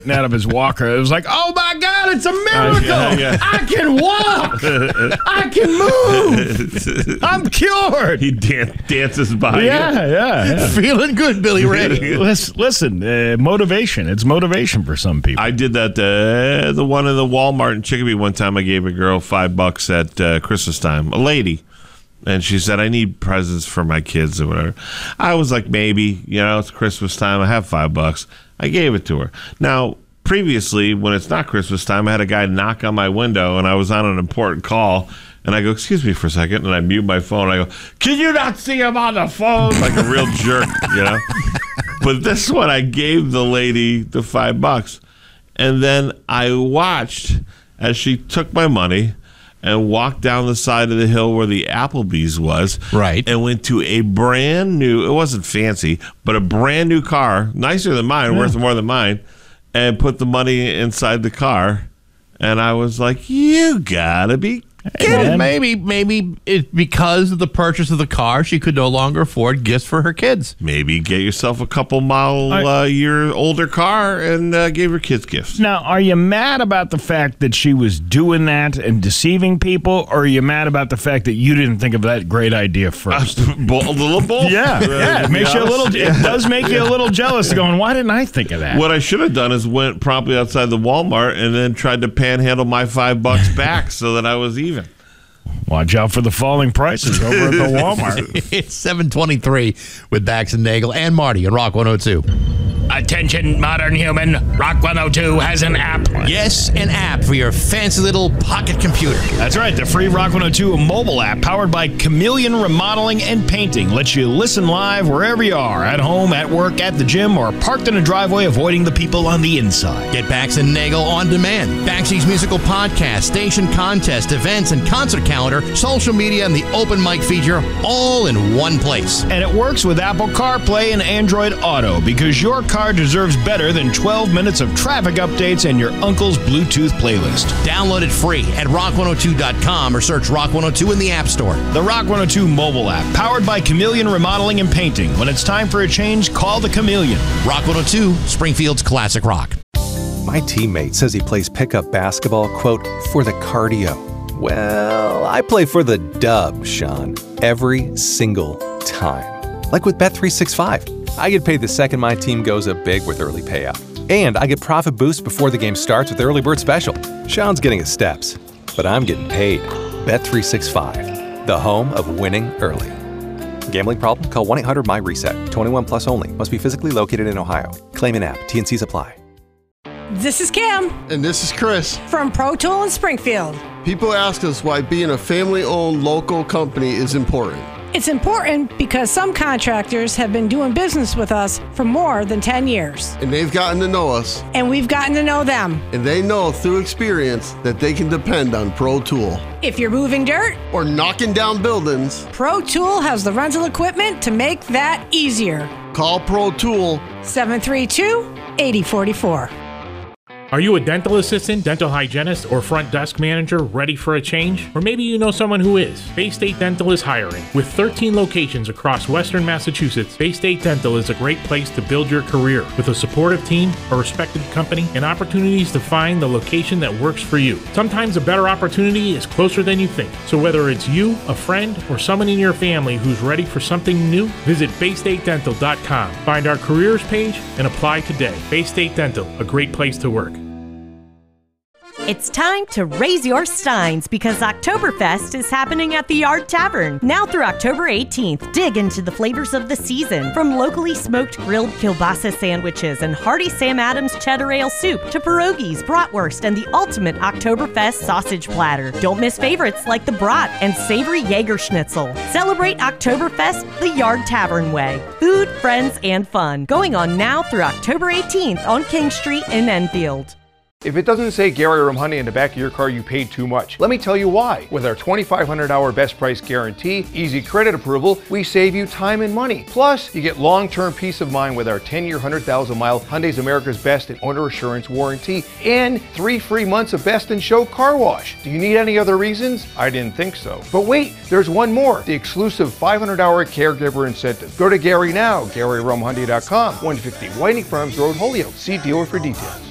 out of his walker. It was like, oh my God, it's a miracle. I can walk. I can move. I'm cured. He dances by. Yeah. Feeling good, Billy Ray. Listen, motivation. It's motivation for some people. I did that, the one in the Walmart in Chicopee one time. I gave a girl $5 at Christmas time, a lady. And she said, I need presents for my kids or whatever. I was like, maybe, it's Christmas time. I have $5. I gave it to her. Now, previously, when it's not Christmas time, I had a guy knock on my window, and I was on an important call. And I go, excuse me for a second, and I mute my phone. I go, can you not see him on the phone? Like a real jerk, But this one, I gave the lady the $5. And then I watched as she took my money and walked down the side of the hill where the Applebee's was. Right. And went to a brand new, it wasn't fancy, but a brand new car, nicer than mine, worth more than mine, and put the money inside the car. And I was like, you gotta be kidding. Maybe it's because of the purchase of the car, she could no longer afford gifts for her kids. Maybe get yourself a couple year older car and give your kids gifts. Now, are you mad about the fact that she was doing that and deceiving people, or are you mad about the fact that you didn't think of that great idea first? A little both. Yeah. It makes you a little. It does make you a little jealous, going, why didn't I think of that? What I should have done is went promptly outside the Walmart and then tried to panhandle my $5 back so that I was even. Watch out for the falling prices over at the Walmart. It's 7:23 with Bax and Nagel and Marty on Rock 102. Attention, modern human. Rock 102 has an app. Yes, an app for your fancy little pocket computer. That's right. The free Rock 102 mobile app powered by Chameleon Remodeling and Painting lets you listen live wherever you are, at home, at work, at the gym, or parked in a driveway avoiding the people on the inside. Get Bax and Nagel on demand. Baxi's musical podcast, station contest, events, and concert calendar, social media, and the open mic feature all in one place. And it works with Apple CarPlay and Android Auto, because your car deserves better than 12 minutes of traffic updates and your uncle's Bluetooth playlist. Download it free at rock102.com or search Rock 102 in the App Store. The Rock 102 mobile app, powered by Chameleon Remodeling and Painting. When it's time for a change, call the Chameleon. Rock 102, Springfield's classic rock. My teammate says he plays pickup basketball, quote, for the cardio. Well, I play for the dub, Sean, every single time. Like with Bet365. I get paid the second my team goes up big with early payout. And I get profit boost before the game starts with Early Bird Special. Sean's getting his steps, but I'm getting paid. Bet365, the home of winning early. Gambling problem? Call 1-800-MY-RESET. 21 plus only. Must be physically located in Ohio. Claim an app. T&Cs apply. This is Kim. And this is Chris. From Pro Tool in Springfield. People ask us why being a family-owned local company is important. It's important because some contractors have been doing business with us for more than 10 years. And they've gotten to know us. And we've gotten to know them. And they know through experience that they can depend on Pro Tool. If you're moving dirt or knocking down buildings, Pro Tool has the rental equipment to make that easier. Call Pro Tool 732-8044. Are you a dental assistant, dental hygienist, or front desk manager ready for a change? Or maybe you know someone who is. Bay State Dental is hiring. With 13 locations across Western Massachusetts, Bay State Dental is a great place to build your career. With a supportive team, a respected company, and opportunities to find the location that works for you. Sometimes a better opportunity is closer than you think. So whether it's you, a friend, or someone in your family who's ready for something new, visit BayStateDental.com. Find our careers page and apply today. Bay State Dental, a great place to work. It's time to raise your steins because Oktoberfest is happening at the Yard Tavern. Now through October 18th, dig into the flavors of the season. From locally smoked grilled kielbasa sandwiches and hearty Sam Adams cheddar ale soup to pierogies, bratwurst, and the ultimate Oktoberfest sausage platter. Don't miss favorites like the brat and savory Jaeger schnitzel. Celebrate Oktoberfest the Yard Tavern way. Food, friends, and fun. Going on now through October 18th on King Street in Enfield. If it doesn't say Gary Rumhoney in the back of your car, you paid too much. Let me tell you why. With our 2,500-hour best price guarantee, easy credit approval, we save you time and money. Plus, you get long-term peace of mind with our 10-year, 100,000-mile Hyundai's America's Best and Owner Assurance warranty and 3 free months of Best in Show car wash. Do you need any other reasons? I didn't think so. But wait, there's one more. The exclusive 500-hour caregiver incentive. Go to Gary now, GaryRumhoney.com, 150 Whiting Farms Road, Holyoke. See dealer for details.